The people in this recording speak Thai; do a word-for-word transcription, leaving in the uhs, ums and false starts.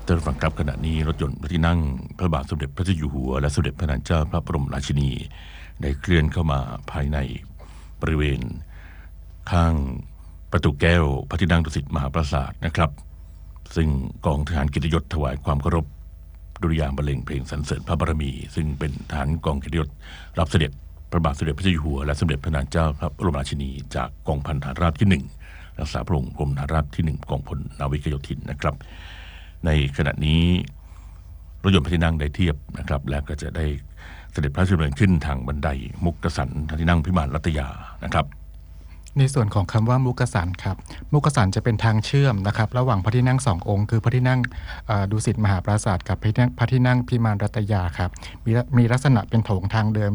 ท่านผู้ฟังครับขณะนี้รถยนต์พระที่นั่งพระบาทสมเด็จพระเจ้าอยู่หัวและสมเด็จพระนางเจ้าพระบรมราชินีได้เคลื่อนเข้ามาภายในบริเวณข้างประตูแก้วพระที่นั่งดุสิตมหาปราสาทนะครับซึ่งกองทหารเกียรติยศถวายความเคารพดุริยางค์บรรเลงเพลงสรรเสริญพระบารมีซึ่งเป็นทหารกองเกียรติยศรับเสด็จพระบาทสมเด็จพระเจ้าอยู่หัวและสมเด็จพระนางเจ้าพระบรมราชินีจากกองพันทหารราบที่หนึ่งรักษาพระองค์กรมทหารราบที่หนึ่งกองพลนาวิกโยธินนะครับในขณะนี้รถยนต์พระที่นั่งได้เทียบนะครับและก็จะได้เสด็จพระราชดำเนินขึ้นทางบันไดมุกกสันพระที่นั่งพิมานรัตยานะครับในส่วนของคำว่ามุกสันครับมุกสันจะเป็นทางเชื่อมนะครับระหว่างพระที่นั่งสององค์คือพระที่นั่งดุสิตมหาปราสาทกับพระที่นั่งพิมานรัตยาครับมีมีลักษณะเป็นโถงทางเดิม